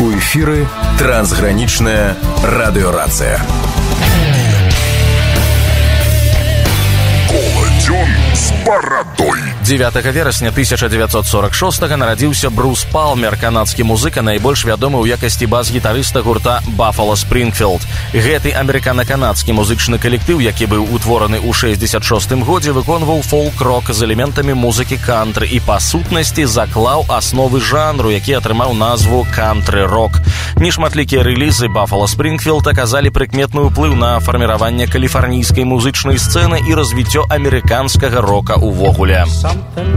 У эфіры трансгранічная радыёрацыя. Коладзён з барадой. 9 верасня 1946 нарадзіўся Брус Палмер, канадскі музыка, найбольш вядомы ў якасці бас-гітарыста гурта Buffalo Springfield. Гэты амерыкана-канадскі музычны калектыў, які быў утвораны ў 66 годзе, выконваў фолк-рок з элементамі музыкі кантры і, па сутнасці, заклаў асновы жанру, які атрымаў назву кантры-рок. Нешматлікія рэлізы Buffalo Springfield аказалі прыкметны ўплыў на фарміраванне каліфарнійскай музычнай сцэны і развіццё амерыканскага рока ўвогуле.